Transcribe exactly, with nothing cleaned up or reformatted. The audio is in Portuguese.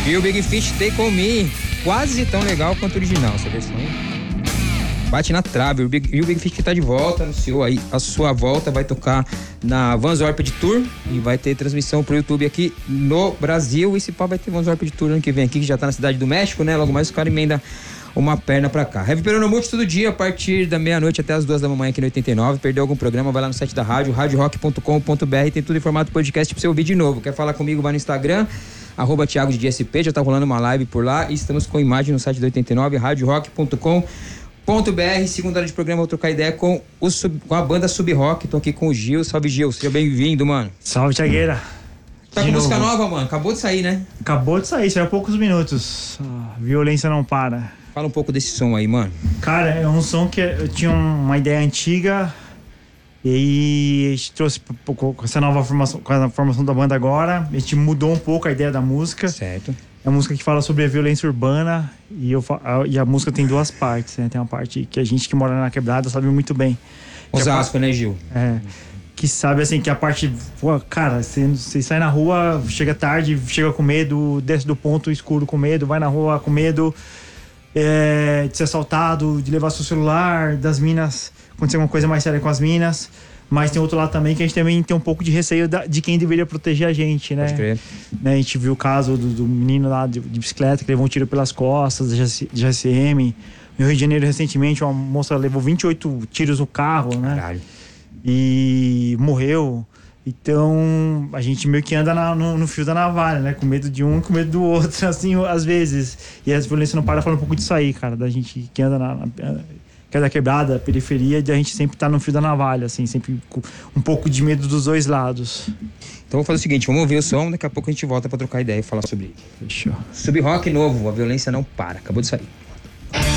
E o Big Fish Take On Me, quase tão legal quanto o original, essa versão aí. Bate na trave, o Big, e o Big Fish que tá de volta, anunciou aí a sua volta, vai tocar na Vans Warped Tour e vai ter transmissão pro YouTube aqui no Brasil. E esse pau vai ter Vans Warped Tour ano que vem aqui, que já tá na cidade do México, né? Logo mais os caras emendam uma perna pra cá. Heavy Peronomulti todo dia, a partir da meia-noite até as duas da manhã aqui no oitenta e nove. Perdeu algum programa, vai lá no site da rádio, rádio rock ponto com ponto b r, tem tudo em formato podcast pra você ouvir de novo. Quer falar comigo, vai no Instagram, arroba Thiago de D S P, já tá rolando uma live por lá e estamos com imagem no site do oitenta e nove, rádio rock ponto com ponto b r. Segunda hora de programa, vou trocar ideia com, o sub, com a banda Sub Rock. Tô aqui com o Gil. Salve, Gil, seja bem-vindo, mano. Salve, Thiagueira. Tá de com novo. Música nova, mano? Acabou de sair, né? Acabou de sair, saiu há poucos minutos. A violência não para. Fala um pouco desse som aí, mano. Cara, é um som que eu tinha uma ideia antiga e aí a gente trouxe com essa nova formação, com a formação da banda agora, a gente mudou um pouco a ideia da música. Certo. É uma música que fala sobre a violência urbana e, eu, a, e a música tem duas partes, né? Tem uma parte que a gente que mora na quebrada sabe muito bem. Osasco, né, Gil? É. Que sabe, assim, que a parte... Pô, cara, você, você sai na rua, chega tarde, chega com medo, desce do ponto escuro com medo, vai na rua com medo... É, de ser assaltado, de levar seu celular, das minas, acontecer alguma coisa mais séria com as minas. Mas tem outro lado também que a gente também tem um pouco de receio da, de quem deveria proteger a gente, né? Pode crer. né? A gente viu o caso do, do menino lá de, de bicicleta que levou um tiro pelas costas, de G C M. No Rio de Janeiro, recentemente, uma moça levou vinte e oito tiros no carro, né? Caralho. E morreu. Então, a gente meio que anda na, no, no fio da navalha, né? Com medo de um e com medo do outro, assim, às vezes. E a violência não para, fala um pouco disso aí, cara. Da gente que anda na... na que é da quebrada, periferia, de a gente sempre tá no fio da navalha, assim. Sempre com um pouco de medo dos dois lados. Então, vou fazer o seguinte, vamos ouvir o som, daqui a pouco a gente volta pra trocar ideia e falar sobre ele. Fechou. Sub Rock novo, a violência não para. Acabou de sair.